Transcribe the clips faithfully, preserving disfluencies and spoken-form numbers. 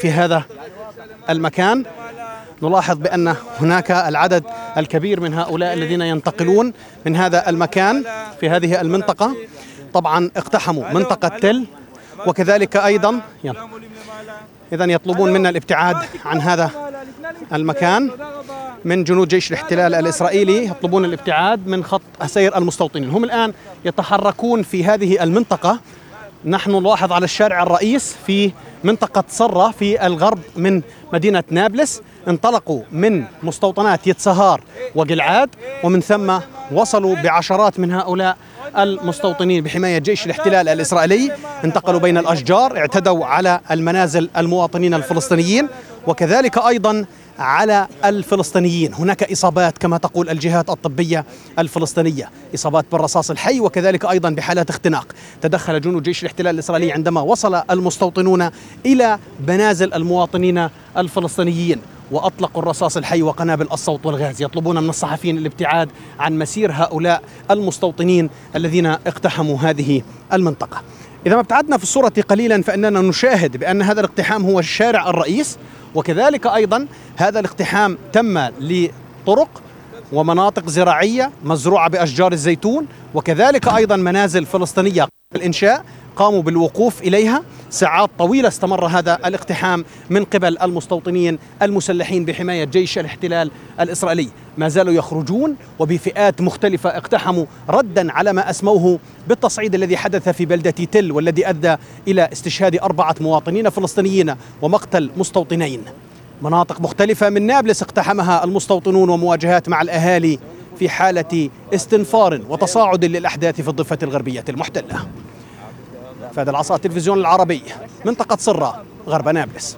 في هذا المكان نلاحظ بأن هناك العدد الكبير من هؤلاء الذين ينتقلون من هذا المكان في هذه المنطقة. طبعا اقتحموا منطقة تل وكذلك أيضا إذن يطلبون منا الابتعاد عن هذا المكان من جنود جيش الاحتلال الإسرائيلي، يطلبون الابتعاد من خط سير المستوطنين. هم الآن يتحركون في هذه المنطقة. نحن نلاحظ على الشارع الرئيس في منطقة صرة في الغرب من مدينة نابلس، انطلقوا من مستوطنات يتسهار وجلعاد، ومن ثم وصلوا بعشرات من هؤلاء المستوطنين بحماية جيش الاحتلال الإسرائيلي، انتقلوا بين الأشجار، اعتدوا على المنازل المواطنين الفلسطينيين وكذلك أيضا على الفلسطينيين. هناك إصابات كما تقول الجهات الطبية الفلسطينية، إصابات بالرصاص الحي وكذلك أيضا بحالات اختناق. تدخل جنود جيش الاحتلال الإسرائيلي عندما وصل المستوطنون إلى منازل المواطنين الفلسطينيين وأطلقوا الرصاص الحي وقنابل الصوت والغاز. يطلبون من الصحفيين الابتعاد عن مسير هؤلاء المستوطنين الذين اقتحموا هذه المنطقة. إذا ما ابتعدنا في الصورة قليلا فإننا نشاهد بأن هذا الاقتحام هو الشارع الرئيس، وكذلك أيضا هذا الاقتحام تم لطرق ومناطق زراعية مزروعة بأشجار الزيتون، وكذلك أيضا منازل فلسطينية الإنشاء قاموا بالوقوف إليها. ساعات طويلة استمر هذا الاقتحام من قبل المستوطنين المسلحين بحماية جيش الاحتلال الإسرائيلي. ما زالوا يخرجون وبفئات مختلفة اقتحموا ردا على ما أسموه بالتصعيد الذي حدث في بلدة تل والذي أدى إلى استشهاد أربعة مواطنين فلسطينيين ومقتل مستوطنين. مناطق مختلفة من نابلس اقتحمها المستوطنون ومواجهات مع الأهالي في حالة استنفار وتصاعد للأحداث في الضفة الغربية المحتلة. فهذا العصا التلفزيون العربي، منطقة صرة غرب نابلس.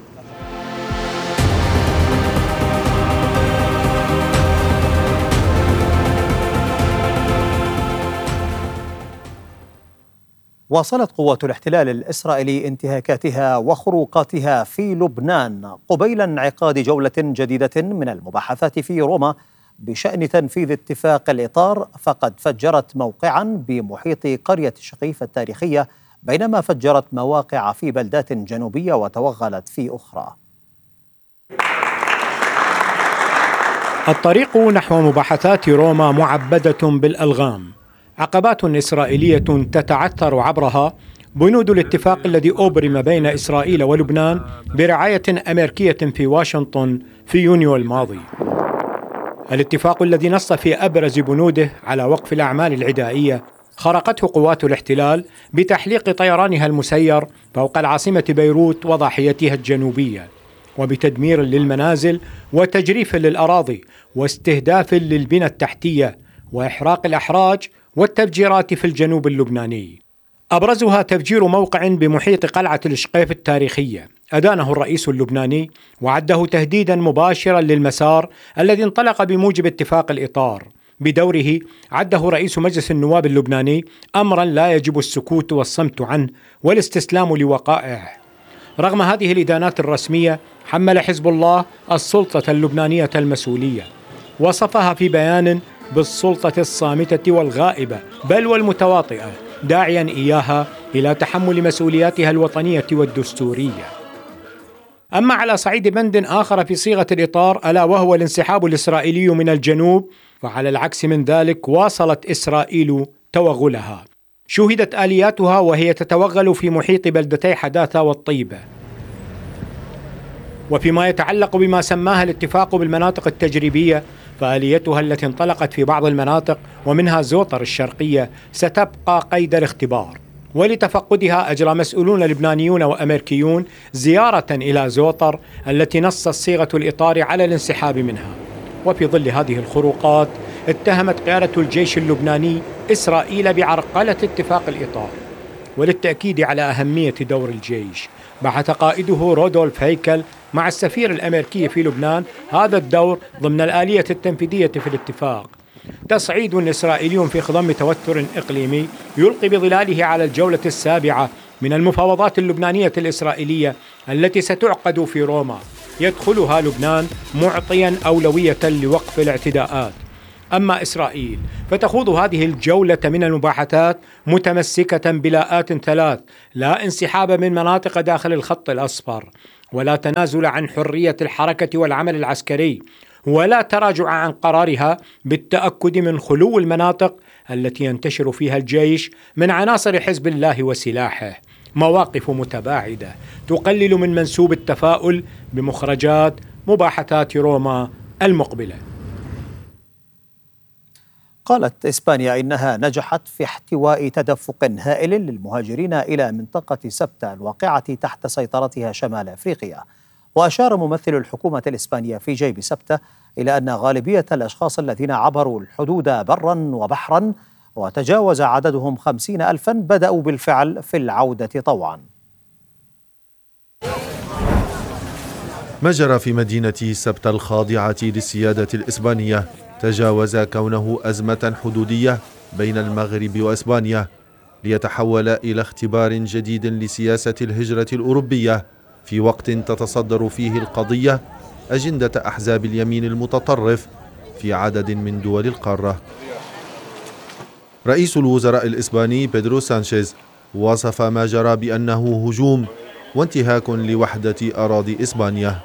واصلت قوات الاحتلال الإسرائيلي انتهاكاتها وخروقاتها في لبنان قبيل انعقاد جولة جديدة من المباحثات في روما بشأن تنفيذ اتفاق الإطار، فقد فجرت موقعا بمحيط قرية شقيف التاريخية، بينما فجرت مواقع في بلدات جنوبية وتوغلت في أخرى. الطريق نحو مباحثات روما معبدة بالألغام، عقبات إسرائيلية تتعثر عبرها بنود الاتفاق الذي أبرم بين إسرائيل ولبنان برعاية أمريكية في واشنطن في يونيو الماضي. الاتفاق الذي نص في أبرز بنوده على وقف الأعمال العدائية خرقته قوات الاحتلال بتحليق طيرانها المسير فوق العاصمة بيروت وضاحيتها الجنوبية، وبتدمير للمنازل وتجريف للأراضي واستهداف للبنى التحتية وإحراق الأحراج والتفجيرات في الجنوب اللبناني. أبرزها تفجير موقع بمحيط قلعة الشقيف التاريخية أدانه الرئيس اللبناني وعده تهديدا مباشرا للمسار الذي انطلق بموجب اتفاق الإطار. بدوره عده رئيس مجلس النواب اللبناني أمرا لا يجب السكوت والصمت عنه والاستسلام لوقائعه. رغم هذه الإدانات الرسمية حمل حزب الله السلطة اللبنانية المسؤولية، وصفها في بيان بالسلطة الصامتة والغائبة بل والمتواطئة، داعيا إياها إلى تحمل مسؤولياتها الوطنية والدستورية. أما على صعيد بند آخر في صيغة الإطار ألا وهو الانسحاب الإسرائيلي من الجنوب، فعلى العكس من ذلك واصلت إسرائيل توغلها. شهدت آلياتها وهي تتوغل في محيط بلدتي حداثة والطيبة. وفيما يتعلق بما سماها الاتفاق بالمناطق التجريبية، فآليتها التي انطلقت في بعض المناطق ومنها زوطر الشرقية ستبقى قيد الاختبار. ولتفقدها أجرى مسؤولون لبنانيون وأمريكيون زيارة إلى زوطر التي نصت صيغة الإطار على الانسحاب منها. وفي ظل هذه الخروقات اتهمت قيادة الجيش اللبناني إسرائيل بعرقلة اتفاق الإطار. وللتأكيد على أهمية دور الجيش، بعث قائده رودولف هيكل مع السفير الأمريكي في لبنان هذا الدور ضمن الآلية التنفيذية في الاتفاق. تصعيد إسرائيلي في خضم توتر إقليمي يلقي بظلاله على الجولة السابعة من المفاوضات اللبنانية الإسرائيلية التي ستعقد في روما، يدخلها لبنان معطيا أولوية لوقف الاعتداءات. أما إسرائيل فتخوض هذه الجولة من المباحثات متمسكة بلاءات ثلاث: لا انسحاب من مناطق داخل الخط الأصفر، ولا تنازل عن حرية الحركة والعمل العسكري، ولا تراجع عن قرارها بالتأكد من خلو المناطق التي ينتشر فيها الجيش من عناصر حزب الله وسلاحه. مواقف متباعدة تقلل من منسوب التفاؤل بمخرجات مباحثات روما المقبلة. قالت إسبانيا إنها نجحت في احتواء تدفق هائل للمهاجرين إلى منطقة سبتة الواقعة تحت سيطرتها شمال أفريقيا. وأشار ممثل الحكومة الإسبانية في جيب سبتة إلى أن غالبية الأشخاص الذين عبروا الحدود برا وبحرا وتجاوز عددهم خمسين ألفا بدأوا بالفعل في العودة طوعا. ما جرى في مدينة سبتة الخاضعة للسيادة الإسبانية تجاوز كونه أزمة حدودية بين المغرب وإسبانيا ليتحول إلى اختبار جديد لسياسة الهجرة الأوروبية في وقت تتصدر فيه القضية أجندة أحزاب اليمين المتطرف في عدد من دول القارة. رئيس الوزراء الإسباني بيدرو سانشيز وصف ما جرى بأنه هجوم وانتهاك لوحدة أراضي إسبانيا.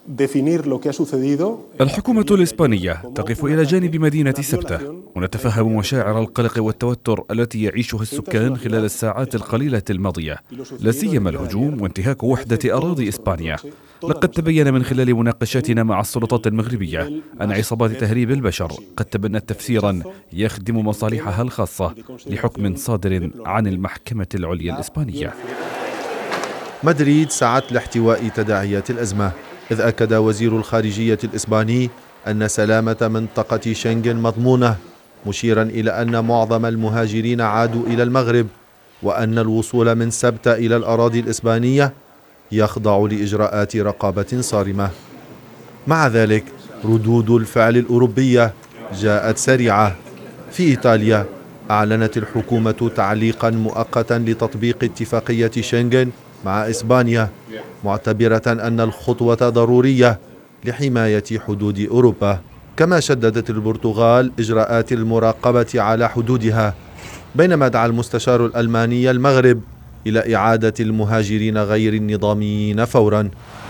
الحكومة الإسبانية تقف إلى جانب مدينة سبتة، ونتفهم مشاعر القلق والتوتر التي يعيشها السكان خلال الساعات القليلة الماضية، لا سيما الهجوم وانتهاك وحدة أراضي إسبانيا. لقد تبين من خلال مناقشاتنا مع السلطات المغربية أن عصابات تهريب البشر قد تبنت تفسيرا يخدم مصالحها الخاصة لحكم صادر عن المحكمة العليا الإسبانية. مدريد سعت لاحتواء تداعيات الأزمة، إذ أكد وزير الخارجية الإسباني أن سلامة منطقة شنغن مضمونة، مشيرا إلى أن معظم المهاجرين عادوا إلى المغرب، وأن الوصول من سبتة إلى الأراضي الإسبانية يخضع لإجراءات رقابة صارمة. مع ذلك ردود الفعل الأوروبية جاءت سريعة. في إيطاليا أعلنت الحكومة تعليقا مؤقتا لتطبيق اتفاقية شنغن مع إسبانيا، معتبرة أن الخطوة ضرورية لحماية حدود أوروبا. كما شددت البرتغال إجراءات المراقبة على حدودها، بينما دعا المستشار الألماني المغرب إلى إعادة المهاجرين غير النظاميين فورا.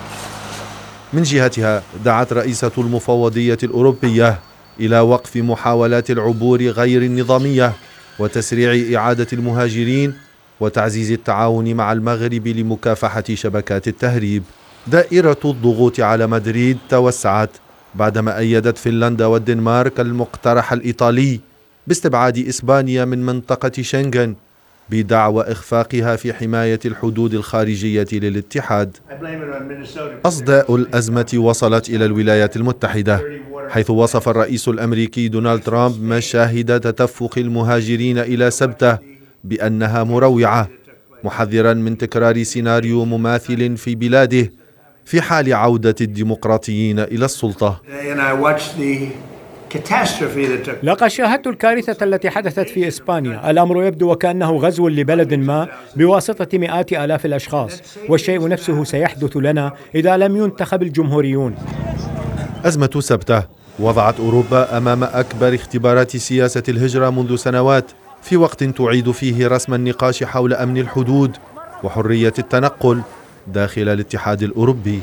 من جهتها دعت رئيسة المفوضية الأوروبية إلى وقف محاولات العبور غير النظامية وتسريع إعادة المهاجرين وتعزيز التعاون مع المغرب لمكافحة شبكات التهريب. دائرة الضغوط على مدريد توسعت بعدما أيدت فنلندا والدنمارك المقترح الإيطالي باستبعاد إسبانيا من منطقة شنغن بدعوى إخفاقها في حماية الحدود الخارجية للاتحاد. أصداء الأزمة وصلت إلى الولايات المتحدة، حيث وصف الرئيس الأمريكي دونالد ترامب مشاهد تدفق المهاجرين إلى سبتة بأنها مروعة، محذرا من تكرار سيناريو مماثل في بلاده في حال عودة الديمقراطيين إلى السلطة. لقد شاهدت الكارثة التي حدثت في إسبانيا. الأمر يبدو وكأنه غزو لبلد ما بواسطة مئات آلاف الأشخاص، والشيء نفسه سيحدث لنا إذا لم ينتخب الجمهوريون. أزمة سبتة وضعت أوروبا أمام أكبر اختبارات سياسة الهجرة منذ سنوات، في وقت تعيد فيه رسم النقاش حول أمن الحدود وحرية التنقل داخل الاتحاد الأوروبي.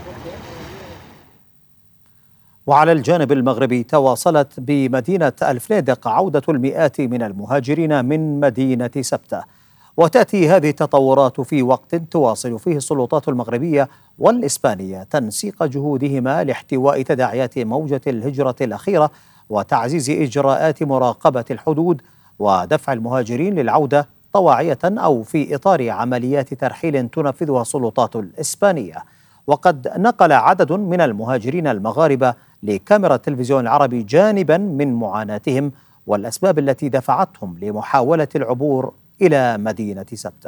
وعلى الجانب المغربي تواصلت بمدينة الفنيدق عودة المئات من المهاجرين من مدينة سبتة، وتأتي هذه التطورات في وقت تواصل فيه السلطات المغربية والإسبانية تنسيق جهودهما لاحتواء تداعيات موجة الهجرة الأخيرة وتعزيز إجراءات مراقبة الحدود ودفع المهاجرين للعودة طواعية أو في إطار عمليات ترحيل تنفذها السلطات الإسبانية. وقد نقل عدد من المهاجرين المغاربة لكاميرا التلفزيون العربي جانبا من معاناتهم والأسباب التي دفعتهم لمحاولة العبور إلى مدينة سبتة.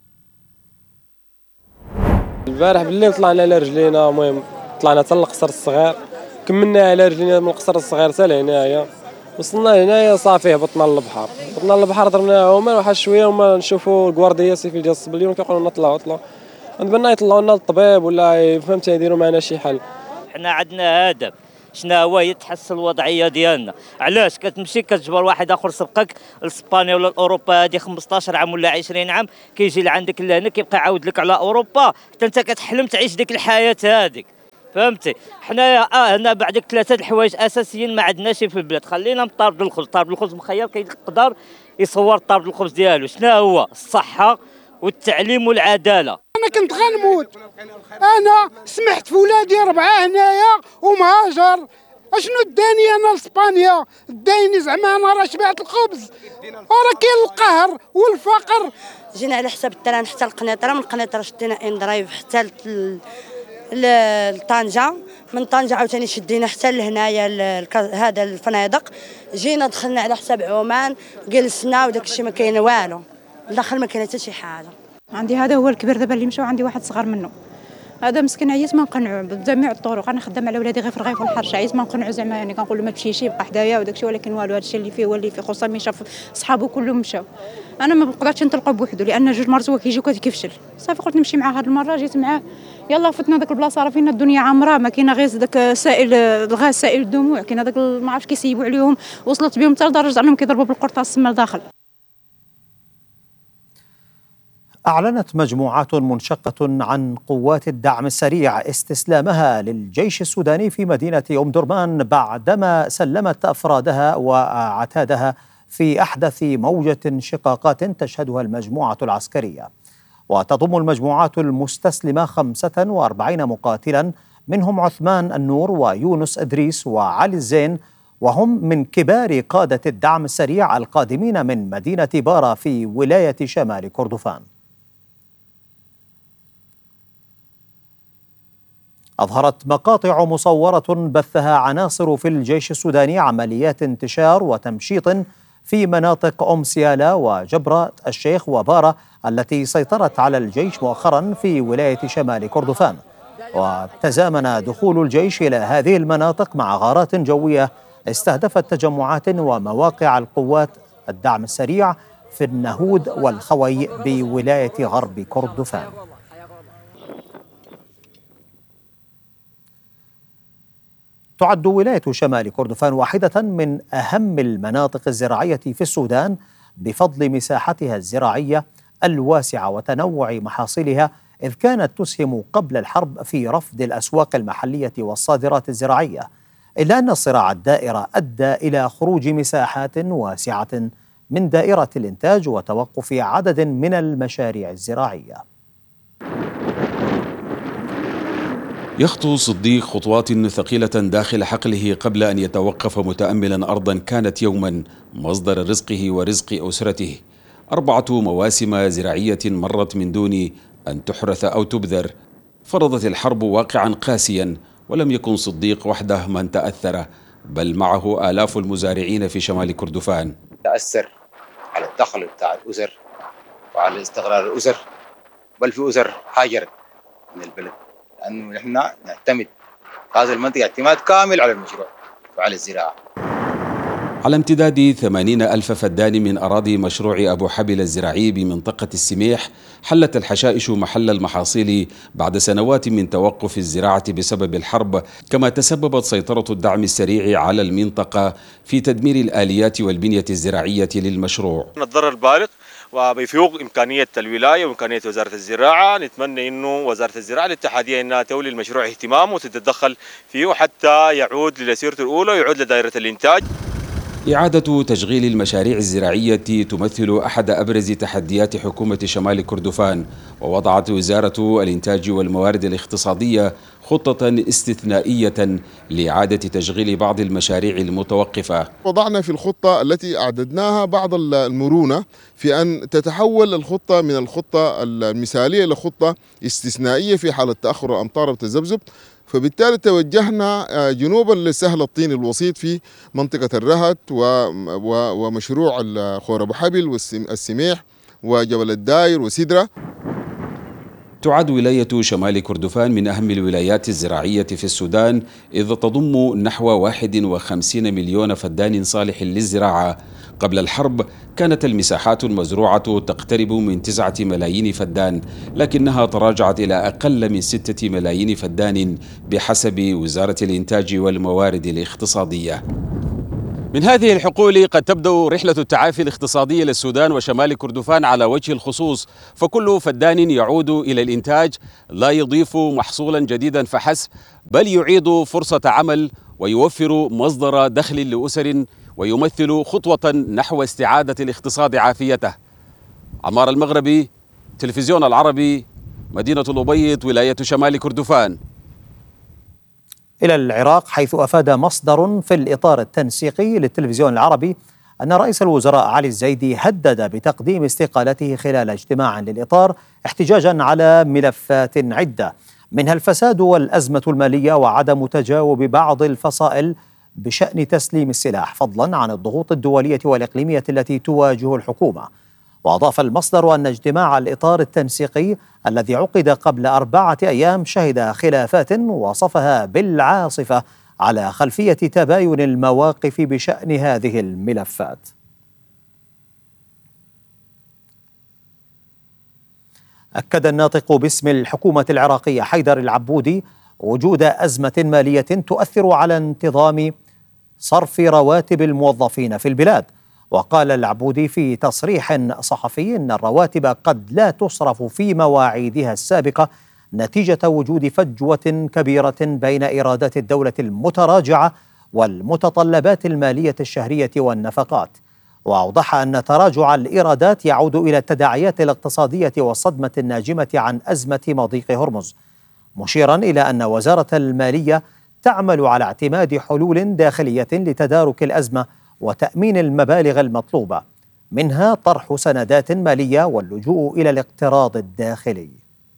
البارح بالليل طلعنا على رجلينا، المهم طلعنا حتى القصر الصغير، كملنا على رجلينا من القصر الصغير حتى لهنايا، وصلنا هنايا صافي هبطنا للبحر، هبطنا للبحر ضربنا عومه واحد شويه وما نشوفوا الكوارديا سيفي ديال الصبليون كيقولوا لنا طلعوا طلعوا، نتبنى يطلعوا لنا للطبيب ولا فهمت يديروا معنا شي حل. حنا عندنا هدف شنو هو يتحسن الوضعيه ديالنا. علاش كتمشي كتجبر واحد اخر سبقك لاسبانيا ولا اوروبا هذه خمسطاش عام ولا عشرين عام، كيجي لعندك لهنا كيبقى يعاود لك على اوروبا، حتى انت كتحلم تعيش ديك الحياه هذيك، فهمتي. حنايا اه هنا بعدك ثلاثه الحوايج اساسيين ما عندناش في البلاد. خلينا من طرد الخبز، طرد الخبز مخير كيقدر يصور طرد الخبز ديالو. شنو هو؟ الصحه والتعليم والعداله. انا كنت غنموت، انا سمحت في ولادي ربعه هنايا ومهاجر، اشنو داني انا لاسبانيا؟ دايني زعما انا راه شبعت الخبز، وراه كاين القهر والفقر. جينا على حساب التران حتى القنيطره، من القنيطره شدينا ان درايف حتى لطنجه، من طنجه عاوتاني شدينا حتى لهنايا هذا الفنادق. جينا دخلنا على حساب عمان، جلسنا وداك الشيء ما كاين والو، داخل ما كاين حتى شي حاجه. عندي هذا هو الكبير دابا اللي مشى، وعندي واحد صغر منه. هذا مسكين عييت ما نقنعو بجميع الطرق، انا خدام على ولادي غير في الرغيف والحرش، عييت ما نقنعو زعما، يعني كنقول له ما تمشيش يبقى حدايا وداك الشيء، ولكن والو، هذا الشيء اللي فيه هو اللي فيه، خصوصا ملي شاف صحابو كلهم مشاو. انا ما بقدرتش نطلقو بوحدو لان جوج مرات هو كيجي وكيفشل. صافي قلت نمشي معاه هذه المره، جيت معاه يلا فتنا داك البلاصه، راه فينا الدنيا عامره، ما كاينه غير داك سائل الغاز سائل الدموع، كاين هذاك ما عرفتش كيسيبوا عليهم، وصلت بهم حتى لدرجه انهم كيضربوا بالقرطاس تما لداخل. أعلنت مجموعات منشقة عن قوات الدعم السريع استسلامها للجيش السوداني في مدينة أم درمان بعدما سلمت أفرادها وعتادها في أحدث موجة انشقاقات تشهدها المجموعة العسكرية. وتضم المجموعات المستسلمة خمسة وأربعين مقاتلا، منهم عثمان النور ويونس إدريس وعلي الزين، وهم من كبار قادة الدعم السريع القادمين من مدينة بارا في ولاية شمال كردفان. أظهرت مقاطع مصورة بثها عناصر في الجيش السوداني عمليات انتشار وتمشيط في مناطق أم سيالا وجبرة الشيخ وبارا التي سيطرت على الجيش مؤخرا في ولاية شمال كردفان. وتزامن دخول الجيش إلى هذه المناطق مع غارات جوية استهدفت تجمعات ومواقع القوات الدعم السريع في النهود والخوي بولاية غرب كردفان. تعد ولاية شمال كردفان واحدة من أهم المناطق الزراعية في السودان بفضل مساحتها الزراعية الواسعة وتنوع محاصيلها، إذ كانت تسهم قبل الحرب في رفض الأسواق المحلية والصادرات الزراعية، إلا أن الصراع الدائر أدى إلى خروج مساحات واسعة من دائرة الإنتاج وتوقف عدد من المشاريع الزراعية. يخطو صديق خطوات ثقيلة داخل حقله قبل أن يتوقف متأملا أرضا كانت يوما مصدر رزقه ورزق أسرته. أربعة مواسم زراعية مرت من دون أن تحرث أو تبذر. فرضت الحرب واقعا قاسيا، ولم يكن صديق وحده من تأثر، بل معه آلاف المزارعين في شمال كردفان. تأثر على الدخل بتاع الأسر وعلى استقرار الأسر، بل في أسر هاجرت من البلد، لأنه نحن نعتمد هذه المنطقة اعتماد كامل على المشروع وعلى الزراعة. على امتداد ثمانين ألف فدان من أراضي مشروع أبو حبل الزراعي بمنطقة السميح، حلت الحشائش محل المحاصيل بعد سنوات من توقف الزراعة بسبب الحرب، كما تسببت سيطرة الدعم السريع على المنطقة في تدمير الآليات والبنية الزراعية للمشروع. الضرر البالغ وبيفوق إمكانية الولاية وإمكانية وزارة الزراعة. نتمنى إنه وزارة الزراعة الاتحادية إنها تولي المشروع اهتمام وتتدخل فيه حتى يعود لسيرته الأولى ويعود لدائرة الإنتاج. إعادة تشغيل المشاريع الزراعية تمثل أحد أبرز تحديات حكومة شمال كردفان، ووضعت وزارة الإنتاج والموارد الاقتصادية خطة استثنائية لإعادة تشغيل بعض المشاريع المتوقفة. وضعنا في الخطة التي أعددناها بعض المرونة في أن تتحول الخطة من الخطة المثالية إلى خطة استثنائية في حالة تأخر الأمطار والتذبذب، فبالتالي توجهنا جنوبا لسهل الطين الوسيط في منطقة الرهت ومشروع خور أبو حبل والسميح وجبل الداير وسدرة. تعد ولاية شمال كردفان من أهم الولايات الزراعية في السودان، إذ تضم نحو واحد وخمسين مليون فدان صالح للزراعة. قبل الحرب كانت المساحات المزروعة تقترب من تسعة ملايين فدان، لكنها تراجعت إلى أقل من ستة ملايين فدان بحسب وزارة الإنتاج والموارد الاقتصادية. من هذه الحقول قد تبدأ رحلة التعافي الاقتصادي للسودان وشمال كردفان على وجه الخصوص، فكل فدان يعود إلى الإنتاج لا يضيف محصولا جديدا فحسب، بل يعيد فرصة عمل ويوفر مصدر دخل لأسر، ويمثل خطوة نحو استعادة الاقتصاد عافيته. عمار المغربي، تلفزيون العربي، مدينة الأبيض، ولاية شمال كردفان. إلى العراق، حيث أفاد مصدر في الإطار التنسيقي للتلفزيون العربي أن رئيس الوزراء علي الزيدي هدد بتقديم استقالته خلال اجتماع للإطار احتجاجا على ملفات عدة، منها الفساد والأزمة المالية وعدم تجاوب بعض الفصائل بشأن تسليم السلاح، فضلا عن الضغوط الدولية والإقليمية التي تواجه الحكومة. وأضاف المصدر أن اجتماع الإطار التنسيقي الذي عقد قبل أربعة أيام شهد خلافات وصفها بالعاصفة على خلفية تباين المواقف بشأن هذه الملفات. أكد الناطق باسم الحكومة العراقية حيدر العبودي وجود أزمة مالية تؤثر على انتظام صرف رواتب الموظفين في البلاد. وقال العبودي في تصريح صحفي أن الرواتب قد لا تصرف في مواعيدها السابقة نتيجة وجود فجوة كبيرة بين إيرادات الدولة المتراجعة والمتطلبات المالية الشهرية والنفقات. وأوضح أن تراجع الإيرادات يعود إلى التداعيات الاقتصادية والصدمة الناجمة عن أزمة مضيق هرمز، مشيرا إلى أن وزارة المالية تعمل على اعتماد حلول داخلية لتدارك الأزمة وتأمين المبالغ المطلوبة، منها طرح سندات مالية واللجوء إلى الاقتراض الداخلي.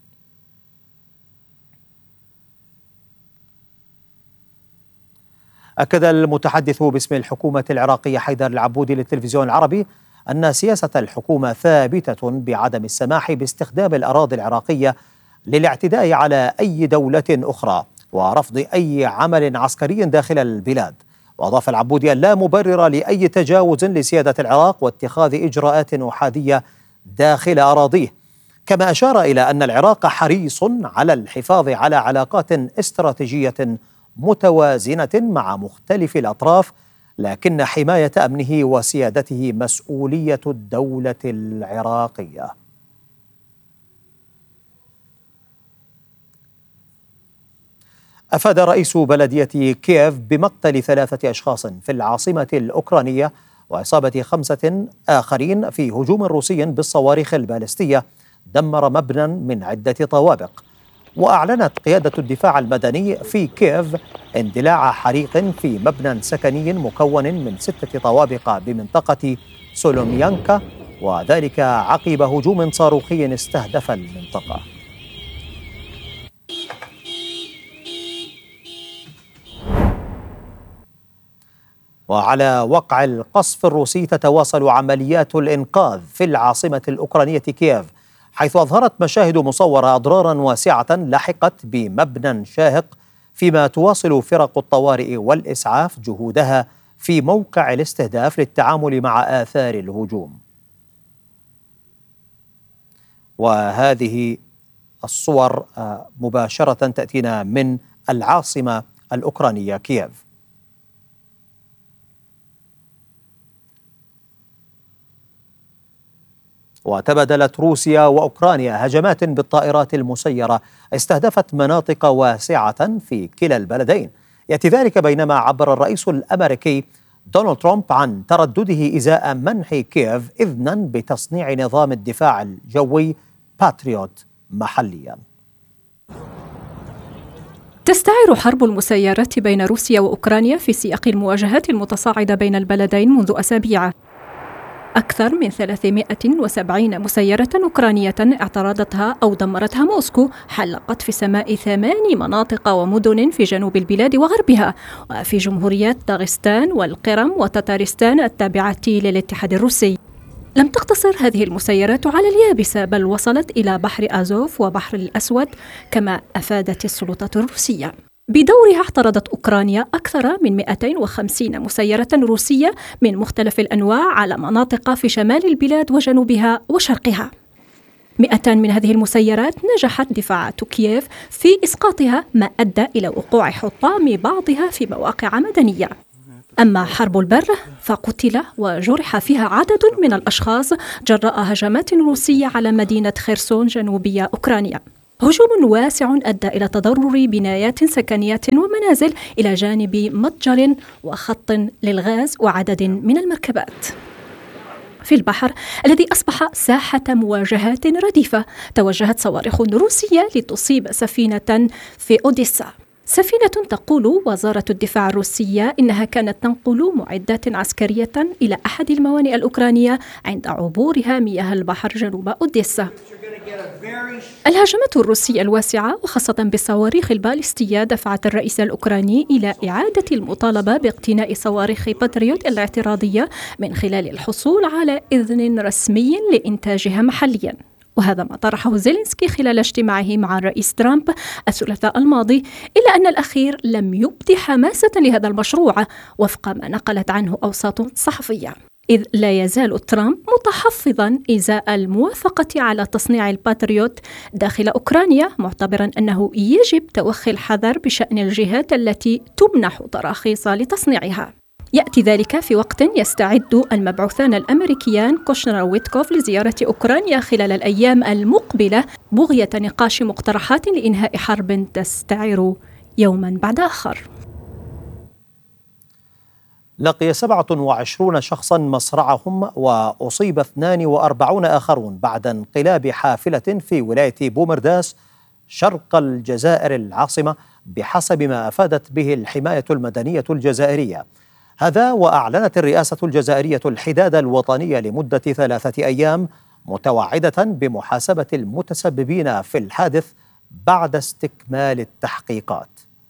أكد المتحدث باسم الحكومة العراقية حيدر العبودي للتلفزيون العربي أن سياسة الحكومة ثابتة بعدم السماح باستخدام الأراضي العراقية للاعتداء على أي دولة أخرى ورفض أي عمل عسكري داخل البلاد. وأضاف العبودي أن لا مبرر لأي تجاوز لسيادة العراق واتخاذ إجراءات أحادية داخل أراضيه، كما أشار إلى أن العراق حريص على الحفاظ على علاقات استراتيجية متوازنة مع مختلف الأطراف، لكن حماية أمنه وسيادته مسؤولية الدولة العراقية. أفاد رئيس بلدية كييف بمقتل ثلاثة أشخاص في العاصمة الأوكرانية وإصابة خمسة آخرين في هجوم روسي بالصواريخ البالستية دمر مبنى من عدة طوابق. وأعلنت قيادة الدفاع المدني في كييف اندلاع حريق في مبنى سكني مكون من ستة طوابق بمنطقة سولوميانكا، وذلك عقب هجوم صاروخي استهدف المنطقة. وعلى وقع القصف الروسي تتواصل عمليات الإنقاذ في العاصمة الأوكرانية كييف، حيث أظهرت مشاهد مصورة أضرارا واسعة لحقت بمبنى شاهق، فيما تواصل فرق الطوارئ والإسعاف جهودها في موقع الاستهداف للتعامل مع آثار الهجوم. وهذه الصور مباشرة تأتينا من العاصمة الأوكرانية كييف. وتبادلت روسيا وأوكرانيا هجمات بالطائرات المسيرة استهدفت مناطق واسعة في كلا البلدين. يأتي ذلك بينما عبر الرئيس الأمريكي دونالد ترامب عن تردده إزاء منح كييف إذنا بتصنيع نظام الدفاع الجوي باتريوت محليا. تستعر حرب المسيرات بين روسيا وأوكرانيا في سياق المواجهات المتصاعدة بين البلدين منذ أسابيع. أكثر من ثلاثمائة وسبعين مسيرة أوكرانية اعترضتها أو دمرتها موسكو حلقت في سماء ثمان مناطق ومدن في جنوب البلاد وغربها وفي جمهوريات داغستان والقرم وتتارستان التابعة للاتحاد الروسي. لم تقتصر هذه المسيرات على اليابسة، بل وصلت إلى بحر آزوف وبحر الأسود كما أفادت السلطات الروسية. بدورها اعترضت أوكرانيا أكثر من مئتين وخمسين مسيرة روسية من مختلف الأنواع على مناطق في شمال البلاد وجنوبها وشرقها. مئتان من هذه المسيرات نجحت دفاعات كييف في إسقاطها، ما أدى إلى وقوع حطام بعضها في مواقع مدنية. أما حرب البر فقتل وجرح فيها عدد من الأشخاص جراء هجمات روسية على مدينة خيرسون جنوبية أوكرانيا. هجوم واسع أدى إلى تضرر بنايات سكنية ومنازل إلى جانب متجر وخط للغاز وعدد من المركبات. في البحر الذي أصبح ساحة مواجهات رديفة، توجهت صواريخ روسية لتصيب سفينة في أوديسا. سفينة تقول وزارة الدفاع الروسية إنها كانت تنقل معدات عسكرية إلى أحد الموانئ الأوكرانية عند عبورها مياه البحر جنوب أوديسا. الهجمات الروسية الواسعة وخاصة بالصواريخ البالستية دفعت الرئيس الأوكراني إلى إعادة المطالبة باقتناء صواريخ باتريوت الاعتراضية من خلال الحصول على إذن رسمي لإنتاجها محلياً. وهذا ما طرحه زيلينسكي خلال اجتماعه مع الرئيس ترامب الثلاثاء الماضي، إلا أن الأخير لم يبدي حماسة لهذا المشروع وفق ما نقلت عنه أوساط صحفية، إذ لا يزال ترامب متحفظا إزاء الموافقة على تصنيع الباتريوت داخل أوكرانيا، معتبرا أنه يجب توخي الحذر بشأن الجهات التي تمنح تراخيص لتصنيعها. يأتي ذلك في وقت يستعد المبعوثان الأمريكيان كوشنر وويتكوف لزيارة أوكرانيا خلال الأيام المقبلة بغية نقاش مقترحات لإنهاء حرب تستعر يوما بعد آخر. لقي سبعة وعشرين شخصا مصرعهم وأصيب اثنان وأربعين آخرون بعد انقلاب حافلة في ولاية بومرداس شرق الجزائر العاصمة، بحسب ما أفادت به الحماية المدنية الجزائرية. هذا وأعلنت الرئاسة الجزائرية الحداد الوطني لمدة ثلاثة أيام، متوعدة بمحاسبة المتسببين في الحادث بعد استكمال التحقيقات.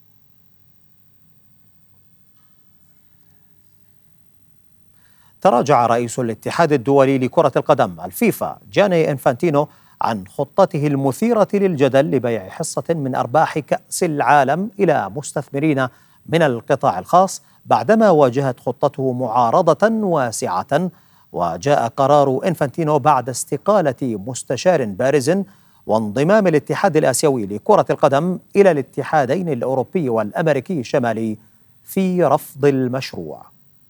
تراجع رئيس الاتحاد الدولي لكرة القدم الفيفا جاني إنفانتينو عن خطته المثيرة للجدل لبيع حصة من أرباح كأس العالم إلى مستثمرين من القطاع الخاص، بعدما واجهت خطته معارضة واسعة. وجاء قرار إنفانتينو بعد استقالة مستشار بارز وانضمام الاتحاد الآسيوي لكرة القدم إلى الاتحادين الأوروبي والأمريكي الشمالي في رفض المشروع.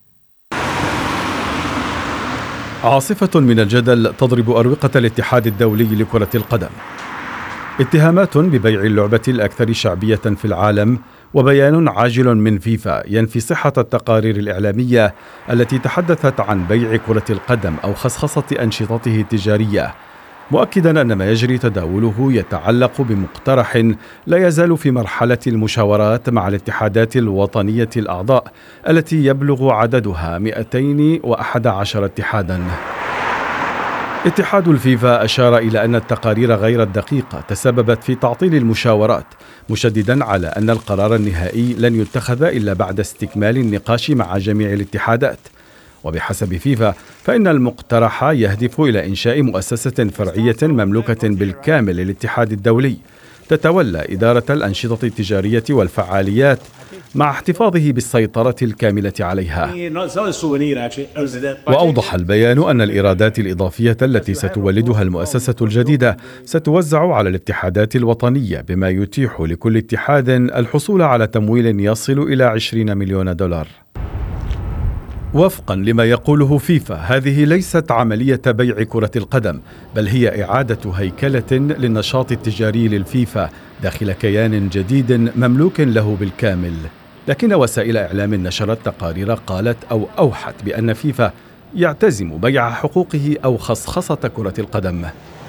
عاصفة من الجدل تضرب أروقة الاتحاد الدولي لكرة القدم. اتهامات ببيع اللعبة الأكثر شعبية في العالم، وبيان عاجل من فيفا ينفي صحة التقارير الإعلامية التي تحدثت عن بيع كرة القدم أو خصخصة أنشطته التجارية، مؤكدا أن ما يجري تداوله يتعلق بمقترح لا يزال في مرحلة المشاورات مع الاتحادات الوطنية الأعضاء التي يبلغ عددها مئتين وأحد عشر اتحادا. اتحاد الفيفا أشار إلى أن التقارير غير الدقيقة تسببت في تعطيل المشاورات، مشددا على أن القرار النهائي لن يتخذ إلا بعد استكمال النقاش مع جميع الاتحادات. وبحسب فيفا فإن المقترح يهدف إلى إنشاء مؤسسة فرعية مملوكة بالكامل للاتحاد الدولي تتولى إدارة الأنشطة التجارية والفعاليات مع احتفاظه بالسيطرة الكاملة عليها. وأوضح البيان أن الإيرادات الإضافية التي ستولدها المؤسسة الجديدة ستوزع على الاتحادات الوطنية، بما يتيح لكل اتحاد الحصول على تمويل يصل إلى عشرين مليون دولار. وفقا لما يقوله فيفا، هذه ليست عملية بيع كرة القدم، بل هي إعادة هيكلة للنشاط التجاري للفيفا داخل كيان جديد مملوك له بالكامل. لكن وسائل إعلام نشرت تقارير قالت أو أوحت بأن فيفا يعتزم بيع حقوقه أو خصخصة كرة القدم.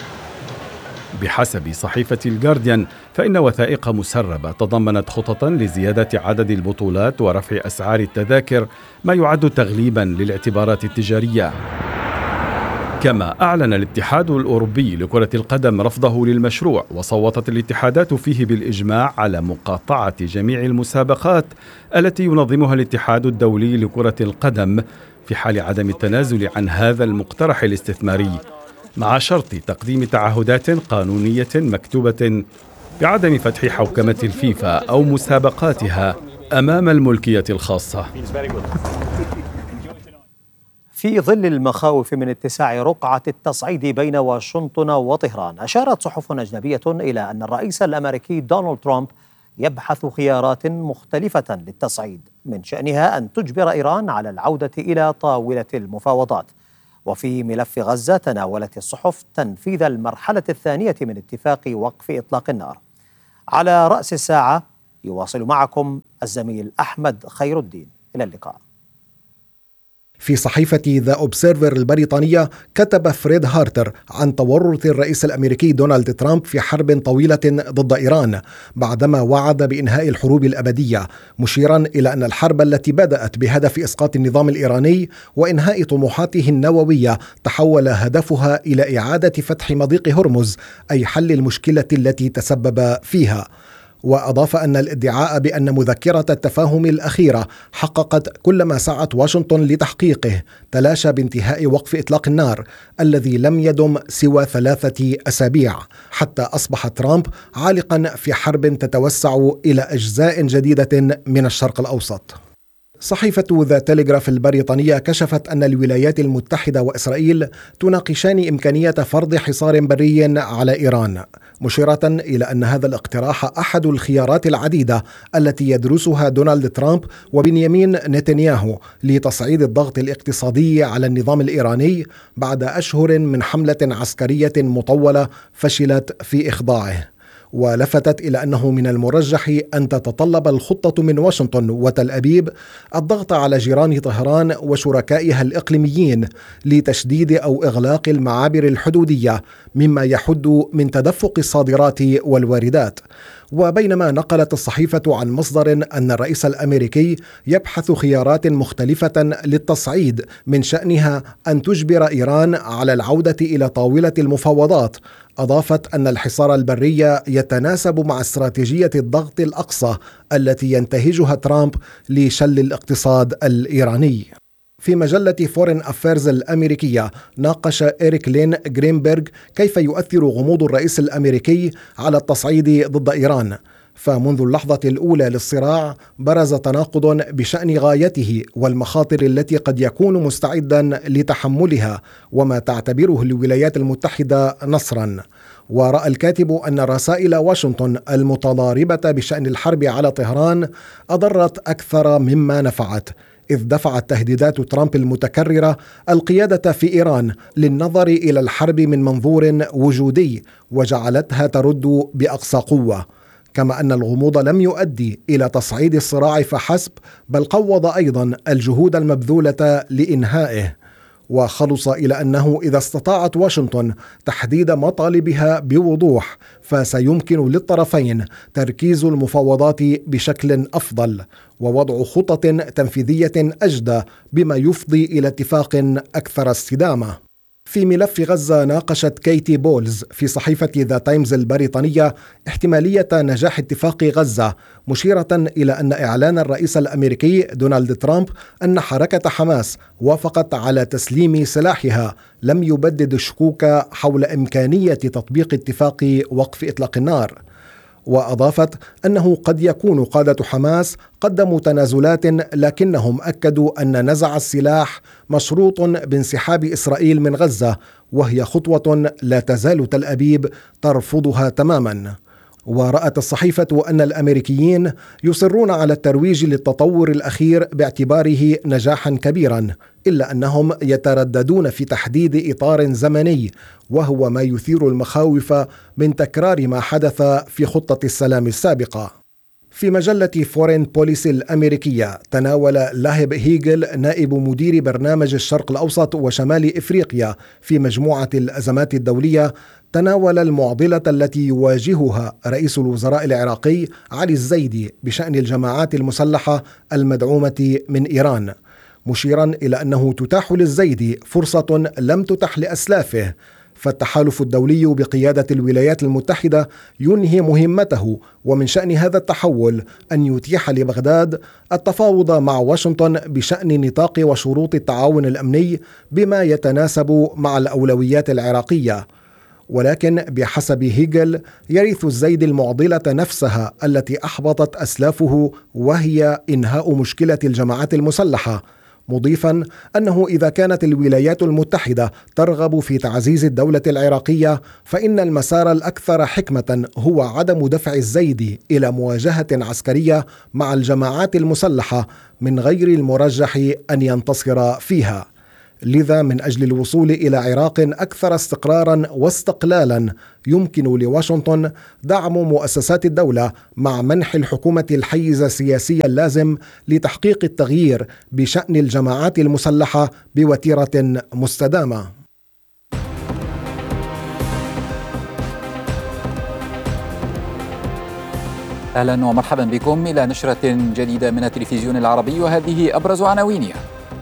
بحسب صحيفة الجارديان فإن وثائق مسربة تضمنت خططا لزيادة عدد البطولات ورفع أسعار التذاكر، ما يعد تغليبا للاعتبارات التجارية. كما أعلن الاتحاد الأوروبي لكرة القدم رفضه للمشروع، وصوتت الاتحادات فيه بالإجماع على مقاطعة جميع المسابقات التي ينظمها الاتحاد الدولي لكرة القدم في حال عدم التنازل عن هذا المقترح الاستثماري، مع شرط تقديم تعهدات قانونية مكتوبة بعدم فتح حوكمة الفيفا أو مسابقاتها أمام الملكية الخاصة. في ظل المخاوف من اتساع رقعة التصعيد بين واشنطن وطهران، أشارت صحف أجنبية إلى أن الرئيس الأمريكي دونالد ترامب يبحث خيارات مختلفة للتصعيد من شأنها أن تجبر إيران على العودة إلى طاولة المفاوضات. وفي ملف غزة تناولت الصحف تنفيذ المرحلة الثانية من اتفاق وقف إطلاق النار. على رأس الساعة يواصل معكم الزميل أحمد خير الدين. إلى اللقاء. في صحيفة ذا أوبسيرفر البريطانية كتب فريد هارتر عن تورط الرئيس الأمريكي دونالد ترامب في حرب طويلة ضد إيران بعدما وعد بإنهاء الحروب الأبدية، مشيرا إلى أن الحرب التي بدأت بهدف إسقاط النظام الإيراني وإنهاء طموحاته النووية تحول هدفها إلى إعادة فتح مضيق هرمز، أي حل المشكلة التي تسبب فيها. وأضاف أن الادعاء بأن مذكرة التفاهم الأخيرة حققت كل ما سعت واشنطن لتحقيقه تلاشى بانتهاء وقف إطلاق النار الذي لم يدم سوى ثلاثة أسابيع، حتى أصبح ترامب عالقا في حرب تتوسع إلى أجزاء جديدة من الشرق الأوسط. صحيفة ذا تيليغراف البريطانية كشفت أن الولايات المتحدة وإسرائيل تناقشان إمكانية فرض حصار بري على إيران، مشيرة إلى أن هذا الاقتراح أحد الخيارات العديدة التي يدرسها دونالد ترامب وبنيامين نتنياهو لتصعيد الضغط الاقتصادي على النظام الإيراني بعد أشهر من حملة عسكرية مطولة فشلت في إخضاعه. ولفتت إلى أنه من المرجح أن تتطلب الخطة من واشنطن وتل أبيب الضغط على جيران طهران وشركائها الإقليميين لتشديد أو إغلاق المعابر الحدودية، مما يحد من تدفق الصادرات والواردات. وبينما نقلت الصحيفة عن مصدر أن الرئيس الأمريكي يبحث خيارات مختلفة للتصعيد من شأنها أن تجبر إيران على العودة إلى طاولة المفاوضات، أضافت أن الحصار البري يتناسب مع استراتيجية الضغط الأقصى التي ينتهجها ترامب لشل الاقتصاد الإيراني. في مجلة فورين أفيرز الأمريكية ناقش إريك لين غرينبرغ كيف يؤثر غموض الرئيس الأمريكي على التصعيد ضد إيران، فمنذ اللحظة الأولى للصراع برز تناقض بشأن غايته والمخاطر التي قد يكون مستعدا لتحملها وما تعتبره الولايات المتحدة نصرا. ورأى الكاتب أن رسائل واشنطن المتضاربة بشأن الحرب على طهران أضرت أكثر مما نفعت، إذ دفعت تهديدات ترامب المتكررة القيادة في إيران للنظر إلى الحرب من منظور وجودي وجعلتها ترد بأقصى قوة. كما أن الغموض لم يؤدي إلى تصعيد الصراع فحسب، بل قوض أيضا الجهود المبذولة لإنهائه. وخلص إلى أنه إذا استطاعت واشنطن تحديد مطالبها بوضوح فسيمكن للطرفين تركيز المفاوضات بشكل أفضل ووضع خطط تنفيذية أجدى بما يفضي إلى اتفاق أكثر استدامة. في ملف غزة ناقشت كيتي بولز في صحيفة ذا تايمز البريطانية احتمالية نجاح اتفاق غزة، مشيرة إلى أن إعلان الرئيس الأمريكي دونالد ترامب أن حركة حماس وافقت على تسليم سلاحها لم يبدد الشكوك حول إمكانية تطبيق اتفاق وقف إطلاق النار. وأضافت أنه قد يكون قادة حماس قدموا تنازلات، لكنهم أكدوا أن نزع السلاح مشروط بانسحاب إسرائيل من غزة، وهي خطوة لا تزال تل أبيب ترفضها تماما. ورأت الصحيفة أن الأمريكيين يصرون على الترويج للتطور الأخير باعتباره نجاحا كبيرا، إلا أنهم يترددون في تحديد إطار زمني، وهو ما يثير المخاوف من تكرار ما حدث في خطة السلام السابقة. في مجلة فورين بوليسي الأمريكية تناول لاهب هيجل نائب مدير برنامج الشرق الأوسط وشمال إفريقيا في مجموعة الأزمات الدولية تناول المعضلة التي يواجهها رئيس الوزراء العراقي علي الزيدي بشأن الجماعات المسلحة المدعومة من إيران. مشيرا إلى أنه تتاح للزيدي فرصة لم تتح لأسلافه، فالتحالف الدولي بقيادة الولايات المتحدة ينهي مهمته، ومن شأن هذا التحول أن يتيح لبغداد التفاوض مع واشنطن بشأن نطاق وشروط التعاون الأمني بما يتناسب مع الأولويات العراقية. ولكن بحسب هيجل يرث الزيدي المعضلة نفسها التي أحبطت أسلافه، وهي إنهاء مشكلة الجماعات المسلحة، مضيفا أنه إذا كانت الولايات المتحدة ترغب في تعزيز الدولة العراقية فإن المسار الأكثر حكمة هو عدم دفع الزيدي إلى مواجهة عسكرية مع الجماعات المسلحة من غير المرجح أن ينتصر فيها. لذا من أجل الوصول إلى عراق أكثر استقرارا واستقلالا يمكن لواشنطن دعم مؤسسات الدولة مع منح الحكومة الحيز السياسي اللازم لتحقيق التغيير بشأن الجماعات المسلحة بوتيرة مستدامة. أهلا ومرحبا بكم إلى نشرة جديدة من التلفزيون العربي، وهذه أبرز عناوينها.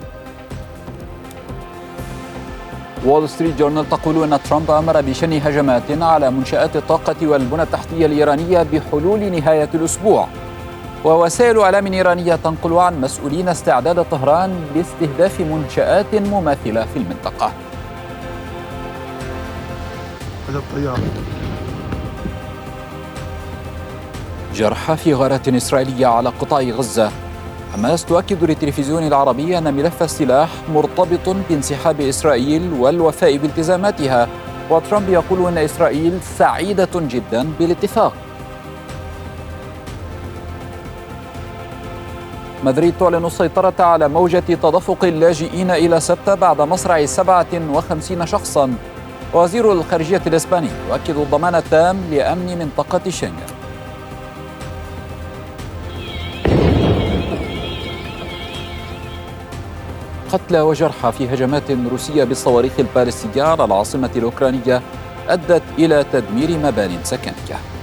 وول ستريت جورنال تقول أن ترامب أمر بشن هجمات على منشآت الطاقة والبنى التحتية الإيرانية بحلول نهاية الأسبوع. ووسائل إعلام إيرانية تنقل عن مسؤولين استعداد طهران لاستهداف منشآت مماثلة في المنطقة. جرحى في غارات إسرائيلية على قطاع غزة. حماس تؤكد للتلفزيون العربي أن ملف السلاح مرتبط بانسحاب إسرائيل والوفاء بالتزاماتها، وترامب يقول أن إسرائيل سعيدة جدا بالاتفاق. مدريد تعلن السيطرة على موجة تدفق اللاجئين إلى سبتة بعد مصرع سبعة وخمسين شخصا. وزير الخارجية الإسباني يؤكد الضمان التام لأمن منطقة شنغن. قتلى وجرحى في هجمات روسية بالصواريخ البالستية على العاصمة الأوكرانية أدت إلى تدمير مبان سكنية.